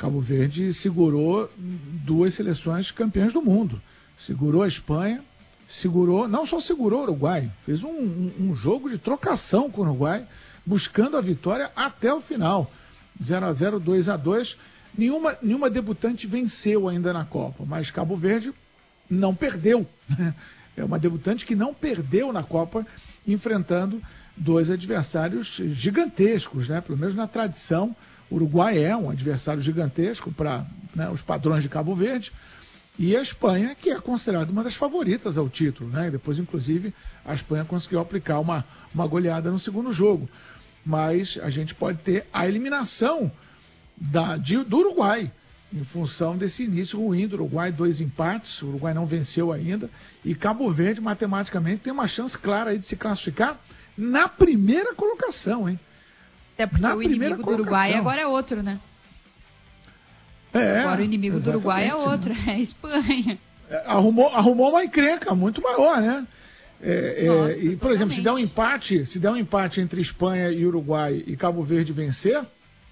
Cabo Verde segurou duas seleções campeãs do mundo. Segurou a Espanha, não só segurou o Uruguai, fez um jogo de trocação com o Uruguai, buscando a vitória até o final. 0-0, 2-2. Nenhuma debutante venceu ainda na Copa, mas Cabo Verde não perdeu. É uma debutante que não perdeu na Copa, enfrentando dois adversários gigantescos, né? Pelo menos na tradição, o Uruguai é um adversário gigantesco para, né, os padrões de Cabo Verde, e a Espanha, que é considerada uma das favoritas ao título, né? E depois, inclusive, a Espanha conseguiu aplicar uma goleada no segundo jogo. Mas a gente pode ter a eliminação do Uruguai, em função desse início ruim do Uruguai, 2 empates, o Uruguai não venceu ainda, e Cabo Verde, matematicamente, tem uma chance clara aí de se classificar na primeira colocação, hein? Até porque o inimigo do Uruguai agora é outro, né? Agora o inimigo do Uruguai é outro, é a Espanha. Arrumou uma encrenca muito maior, né? Nossa, e, por exemplo, se der um empate entre Espanha e Uruguai e Cabo Verde vencer,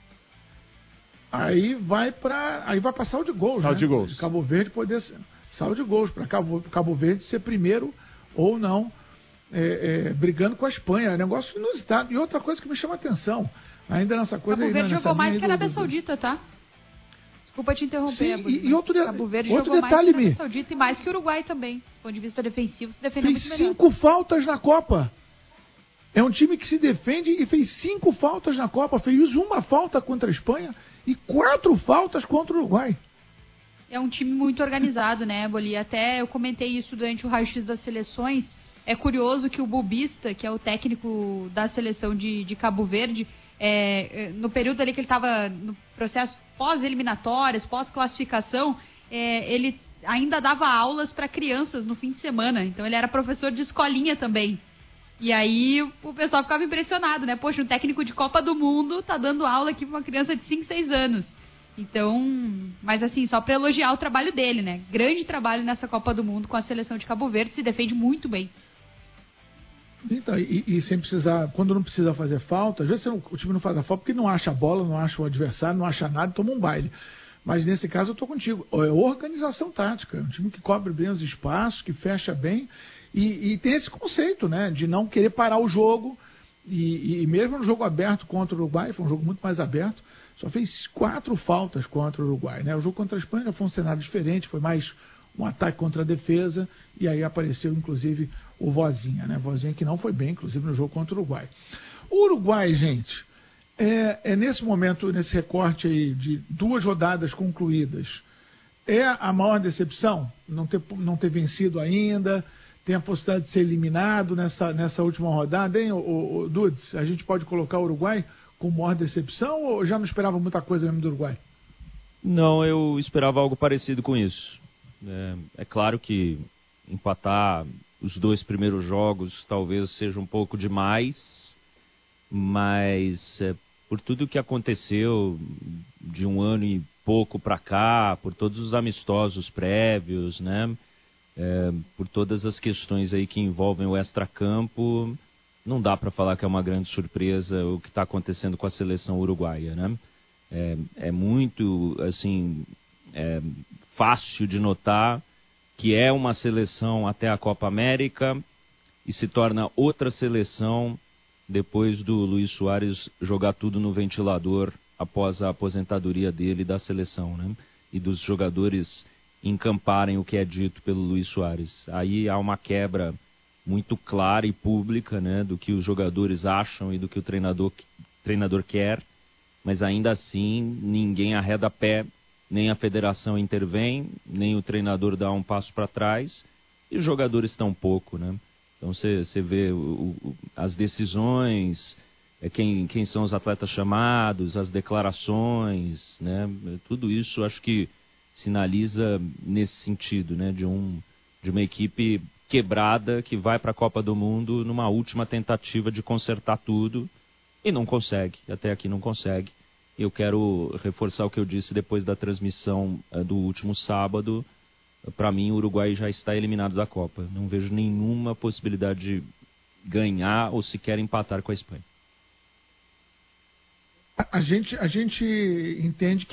aí vai para saldo de gols. Saldo de gols. Cabo Verde poder ser saldo de gols para Cabo Verde ser primeiro ou não, brigando com a Espanha. É um negócio inusitado. E outra coisa que me chama a atenção, ainda nessa coisa. Cabo Verde jogou mais que a Arábia Saudita, tá? Desculpa te interromper. Sim, e outro Cabo Verde jogou mais que a Arábia Saudita e mais que o Uruguai também. Do ponto de vista defensivo, se defendeu muito melhor. Fez 5 faltas na Copa. É um time que se defende e fez 5 faltas na Copa. Fez uma falta contra a Espanha e 4 faltas contra o Uruguai. É um time muito organizado, né, Boli? Até eu comentei isso durante o raio-x das seleções. É curioso que o Bubista, que é o técnico da seleção de Cabo Verde, no período ali que ele estava no processo pós-eliminatórias, pós-classificação, ele ainda dava aulas para crianças no fim de semana. Então ele era professor de escolinha também. E aí o pessoal ficava impressionado, né? Poxa, um técnico de Copa do Mundo tá dando aula aqui para uma criança de 5, 6 anos. Então, mas assim, só para elogiar o trabalho dele, né? Grande trabalho nessa Copa do Mundo com a seleção de Cabo Verde, se defende muito bem. Então, e sem precisar, quando não precisa fazer falta, às vezes o time não faz a falta porque não acha a bola, não acha o adversário, não acha nada, toma um baile. Mas nesse caso eu estou contigo. É organização tática, é um time que cobre bem os espaços, que fecha bem, e tem esse conceito, né, de não querer parar o jogo, e mesmo no jogo aberto contra o Uruguai, foi um jogo muito mais aberto, só fez 4 faltas contra o Uruguai, né? O jogo contra a Espanha foi um cenário diferente, foi mais um ataque contra a defesa, e aí apareceu, inclusive, o Vozinha, né? Vozinha que não foi bem, inclusive, no jogo contra o Uruguai. O Uruguai, gente, nesse momento, nesse recorte aí de 2 rodadas concluídas, é a maior decepção? Não ter vencido ainda, tem a possibilidade de ser eliminado nessa última rodada, hein, o Dudes? A gente pode colocar o Uruguai com maior decepção ou já não esperava muita coisa mesmo do Uruguai? Não, eu esperava algo parecido com isso. É claro que empatar os 2 primeiros jogos talvez seja um pouco demais, mas por tudo que aconteceu de um ano e pouco para cá, por todos os amistosos prévios, né? Por todas as questões aí que envolvem o extracampo, não dá para falar que é uma grande surpresa o que está acontecendo com a seleção uruguaia, né? É muito, assim, fácil de notar que é uma seleção até a Copa América e se torna outra seleção depois do Luis Soares jogar tudo no ventilador após a aposentadoria dele da seleção, né? E dos jogadores encamparem o que é dito pelo Luis Soares. Aí há uma quebra muito clara e pública, né, do que os jogadores acham e do que o treinador quer, mas ainda assim ninguém arreda pé, nem a federação intervém, nem o treinador dá um passo para trás, e os jogadores tão pouco, né? Então você vê as decisões, quem são os atletas chamados, as declarações, né? Tudo isso acho que sinaliza nesse sentido, né? De uma equipe quebrada que vai para a Copa do Mundo numa última tentativa de consertar tudo e não consegue, até aqui não consegue. Eu quero reforçar o que eu disse depois da transmissão do último sábado. Para mim, o Uruguai já está eliminado da Copa. Não vejo nenhuma possibilidade de ganhar ou sequer empatar com a Espanha. A gente entende que